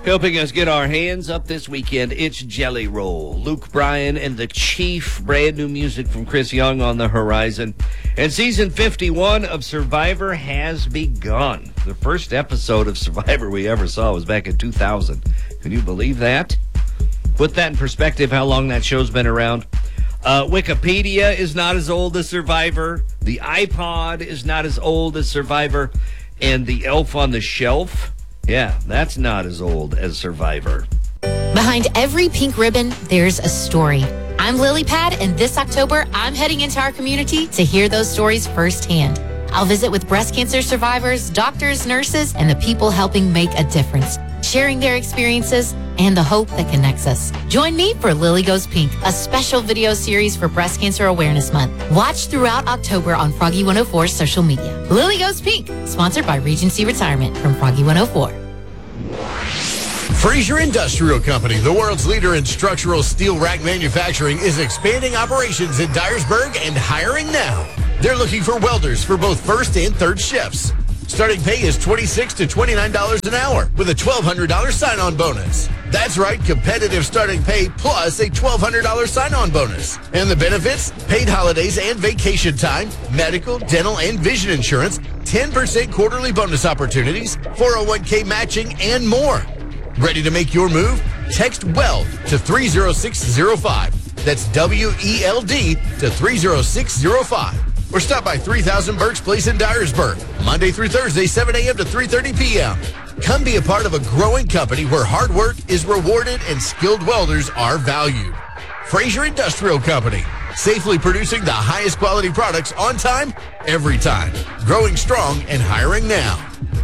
Helping us get our hands up this weekend, it's Jelly Roll. Luke Bryan and the Chief, brand new music from Chris Young on the horizon. And season 51 of Survivor has begun. The first episode of Survivor we ever saw was back in 2000. Can you believe that? Put that in perspective, how long that show's been around. Wikipedia is not as old as Survivor. The iPod is not as old as Survivor. And the Elf on the Shelf, yeah, that's not as old as Survivor. Behind every pink ribbon, there's a story. I'm Lily Pad, and this October, I'm heading into our community to hear those stories firsthand. I'll visit with breast cancer survivors, doctors, nurses, and the people helping make a difference, sharing their experiences and the hope that connects us. Join me for Lily Goes Pink, a special video series for Breast Cancer Awareness Month. Watch throughout October on Froggy 104's social media. Lily Goes Pink, sponsored by Regency Retirement from Froggy 104. Fraser Industrial Company, the world's leader in structural steel rack manufacturing, is expanding operations in Dyersburg and hiring now. They're looking for welders for both first and third shifts. Starting pay is $26 to $29 an hour with a $1,200 sign-on bonus. That's right, competitive starting pay plus a $1,200 sign-on bonus. And the benefits? Paid holidays and vacation time, medical, dental, and vision insurance, 10% quarterly bonus opportunities, 401k matching, and more. Ready to make your move? Text WELD to 30605. That's WELD to 30605. Or stop by 3000 Birch Place in Dyersburg, Monday through Thursday, 7 a.m. to 3:30 p.m. Come be a part of a growing company where hard work is rewarded and skilled welders are valued. Fraser Industrial Company, safely producing the highest quality products on time, every time. Growing strong and hiring now.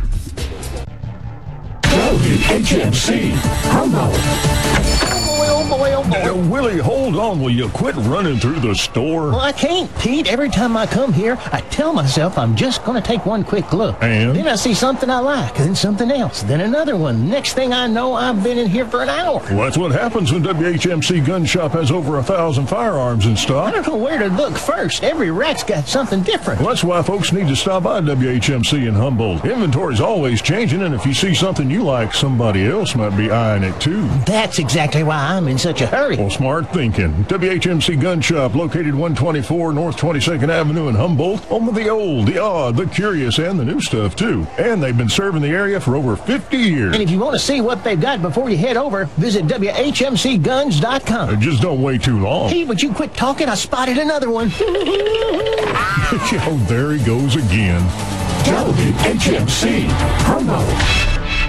WHMC, Humboldt. Now, Willie, hold on. Will you quit running through the store? Well, I can't, Pete. Every time I come here, I tell myself I'm just going to take one quick look. And? Then I see something I like, then something else, then another one. Next thing I know, I've been in here for an hour. Well, that's what happens when WHMC Gun Shop has over 1,000 firearms in I stock. don't know where to look first. Every rack's got something different. Well, that's why folks need to stop by WHMC in Humboldt. Inventory's always changing, and if you see something you like, somebody else might be eyeing it too. That's exactly why I'm in such a hurry. Well, smart thinking. WHMC Gun Shop, located 124 North 22nd Avenue in Humboldt, home of the old, the odd, the curious, and the new stuff, too. And they've been serving the area for over 50 years. And if you want to see what they've got before you head over, visit WHMCguns.com. Just don't wait too long. Hey, would you quit talking? I spotted another one. Oh, there he goes again. WHMC, Humboldt.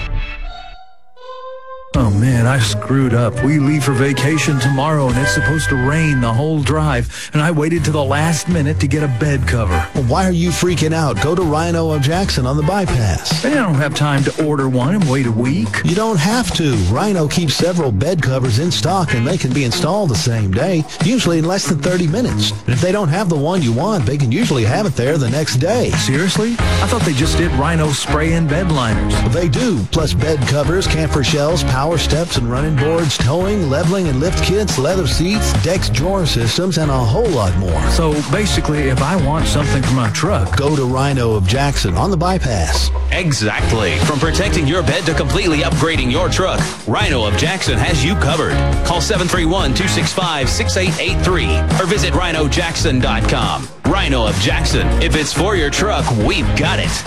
Oh, man, I screwed up. We leave for vacation tomorrow, and it's supposed to rain the whole drive, and I waited to the last minute to get a bed cover. Well, why are you freaking out? Go to Rhino of Jackson on the bypass. I don't have time to order one and wait a week. You don't have to. Rhino keeps several bed covers in stock, and they can be installed the same day, usually in less than 30 minutes. And if they don't have the one you want, they can usually have it there the next day. Seriously? I thought they just did Rhino spray and bed liners. Well, they do, plus bed covers, camper shells, power steps and running boards, towing, leveling and lift kits, leather seats, decks, drawer systems, and a whole lot more. So basically, if I want something for my truck, go to Rhino of Jackson on the bypass. Exactly. From protecting your bed to completely upgrading your truck, Rhino of Jackson has you covered. Call 731-265-6883 or visit rhinojackson.com. Rhino of Jackson. If it's for your truck, we've got it.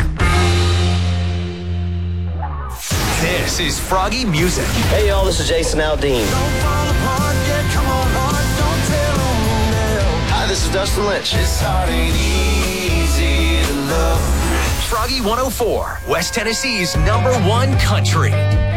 This is Froggy Music. Hey, y'all, this is Jason Aldean. Hi, this is Dustin Lynch. This heart ain't easy to love. Froggy 104, West Tennessee's #1 country.